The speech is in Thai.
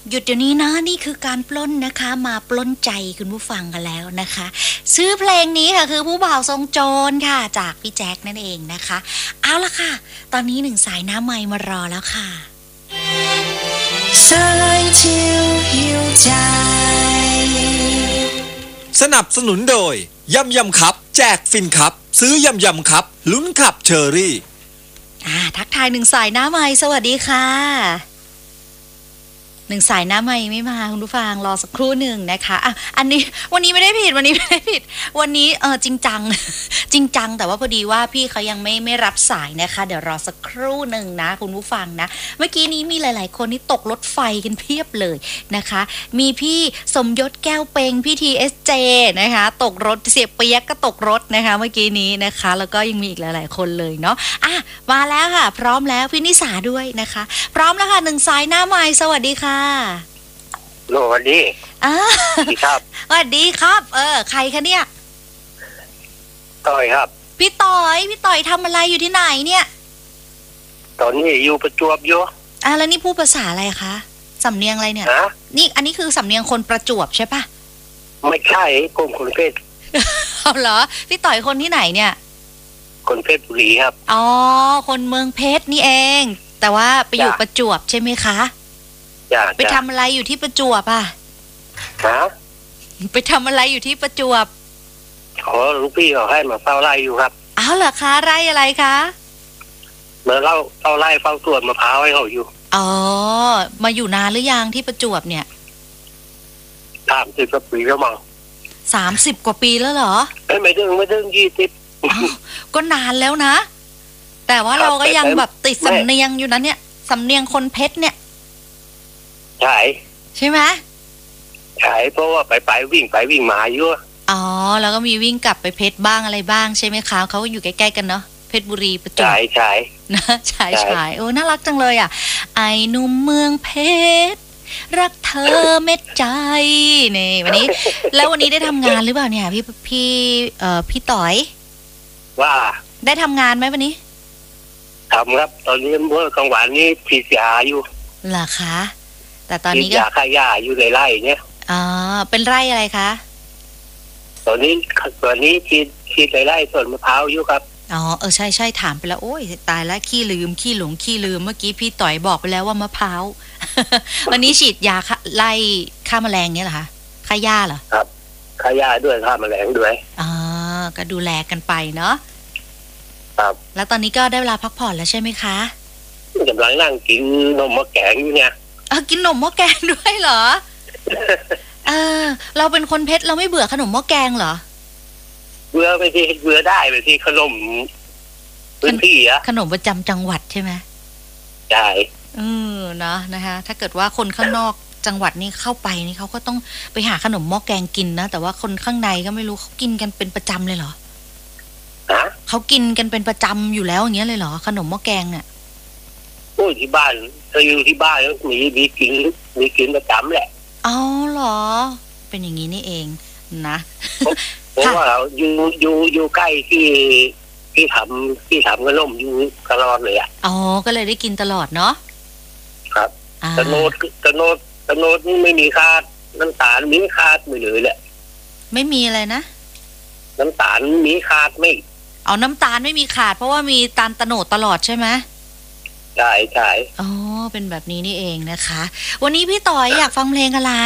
หยุดเดี๋ยวนี้นะนี่คือการปล้นนะคะมาปล้นใจคุณผู้ฟังกันแล้วนะคะซื้อเพลงนี้ค่ะคือผู้บ่าวทรงโจรค่ะจากพี่แจ็คนั่นเองนะคะเอาละค่ะตอนนี้หนึ่งสายน้ำไมค์มารอแล้วค่ะสายเที่ยวหิวใจสนับสนุนโดยยำยำครับแจกฟินครับซื้อยำยำครับลุ้นขับเชอรี่ทักทายหนึ่งสายน้ำไมค์สวัสดีค่ะหนึ่งสายน้ำไมค์ไม่มาคุณผู้ฟังรอสักครู่หนึ่งนะคะอันนี้วันนี้ไม่ได้ผิดวันนี้จริงจัง จริงจังแต่ว่าพอดีว่าพี่เขายังไม่รับสายนะคะเดี๋ยวรอสักครู่หนึ่งนะคุณผู้ฟังนะเมื่อกี้นี้มีหลายๆคนที่ตกรถไฟกันเพียบเลยนะคะมีพี่สมยศแก้วเปงพี่ TSJ นะคะตกรถเสียเปียกก็ตกรถนะคะเมื่อกี้นี้นะคะแล้วก็ยังมีอีกหลายๆคนเลยเนาะมาแล้วค่ะพร้อมแล้วพี่นิสาด้วยนะคะพร้อมแล้วค่ะหนึ่งสายหน้าไมค์สวัสดีค่ะโลสวัสดีสวัสดีครับสวัสดีครับใครคะเนี่ยต่อยครับพี่ต่อยทำอะไรอยู่ที่ไหนเนี่ยตอนนี้อยู่ประจวบอยู่แล้วนี่พูดภาษาอะไรคะสำเนียงอะไรเนี่ยนี่อันนี้คือสำเนียงคนประจวบใช่ปะไม่ใช่คนเพชรเอาเหรอพี่ต่อยคนที่ไหนเนี่ยคนเพชรบุรีครับคนเมืองเพชรนี่เองแต่ว่าไปอยู่ประจวบใช่ไหมคะไปทำอะไรอยู่ที่ประจวบไปทำอะไรอยู่ที่ประจวบลูกพี่เขาให้มาเฝ้าไร่อยู่ครับเหรอคะไร่อะไรคะเมื่อเราเฝ้าไร่เฝ้าสวนมะพร้าวให้เขาอยู่มาอยู่นานหรือยังที่ประจวบเนี่ย 30 กว่าปีแล้วมั้ง 30 กว่าปีแล้วเหรอไม่ถึง 20ก็นานแล้วนะแต่ว่าเราก็ยังแบบติดสำเนียงอยู่นะเนี่ยสำเนียงคนเพชรเนี่ยใช่ไหมใช่เพราะว่าไปวิ่งมาอยู่แล้วก็มีวิ่งกลับไปเพชรบ้างอะไรบ้างใช่ไหมคะเขาอยู่ใกล้ๆกันเนาะเพชรบุรีประจวบใช่นะใช่น่ารักจังเลยไอ้หนุ่มเมืองเพชรรักเธอเม็ดใจนี่วันนี้ แล้ววันนี้ได้ทำงานหรือเปล่าเนี่ยพี่ต่อยว่าได้ทำงานไหมวันนี้ทำครับตอนนี้เมื่อกลางวันนี้ฉีดยาอยู่เหรอคะแต่ตอนนี้ก็ยาฆ่าหญ้าอยู่ในไร่เนี่ยเป็นไร่อะไรคะตอนนี้ฉีดในไร่สวนมะพร้าวอยู่ครับใช่ถามไปแล้วโอ้ยตายแล้วขี้ลืมเมื่อกี้พี่ต่อยบอกไปแล้วว่ามะพร้าว วันนี้ฉีดยาไล่ฆ่าแมลงเนี่ยเหรอคะฆ่าหญ้าเหรอครับฆ่าหญ้าด้วยฆ่าแมลงด้วยก็ดูแลกันไปเนาะครับแล้วตอนนี้ก็ได้เวลาพักผ่อนแล้วใช่ไหมคะกำลังนั่งกินนมหม้อแกงอยู่เนี่ยกินนมหม้อแกงด้วยเหรอ เราเป็นคนเพชรเราไม่เบื่อขนมหม้อแกงเหรอเบื่อไปที่เบื่อได้ไปที่ขนมพื้นที่ขนมประจำจังหวัดใช่ไหมใช่นะคะถ้าเกิดว่าคนข้างนอกจังหวัดนี่เข้าไปนี่เขาก็ต้องไปหาขนมหม้อแกงกินนะแต่ว่าคนข้างในก็ไม่รู้เขากินกันเป็นประจำเลยเหรอเขากินกันเป็นประจำอยู่แล้วอย่างเงี้ยเลยเหรอขนมหม้อแกงเนี่ยที่บ้านเธออยู่ที่บ้านมีกินประจำแหละเหรอเป็นอย่างนี้นี่เองนะเพราะว่าเราอยู่ใกล้ที่ทำขนมอยู่ตลอดเลยก็เลยได้กินตลอดเนาะครับตะโนดนี่ไม่มีคาดน้ำตาลมีคาดไม่เลยแหละไม่มีอะไรนะน้ำตาลมีคาดไม่น้ำตาลไม่มีขาดเพราะว่ามีตาลตะโนดตลอดใช่ไหมใช่เป็นแบบนี้นี่เองนะคะวันนี้พี่ต่อยอยากฟังเพลงอะไร